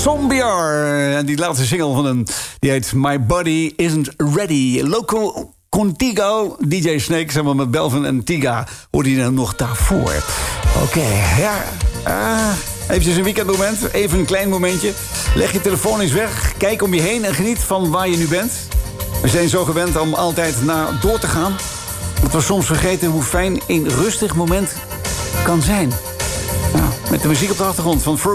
Sombiar. En die laatste single van hem, die heet My Body Isn't Ready. Loco Contigo, DJ Snake, samen met Belvin en Tiga. Hoorde je dan nog daarvoor? Oké, ja. Eventjes een weekendmoment, even een klein momentje. Leg je telefoon eens weg, kijk om je heen en geniet van waar je nu bent. We zijn zo gewend om altijd door te gaan, dat we soms vergeten hoe fijn een rustig moment kan zijn. Nou, met de muziek op de achtergrond van Fergal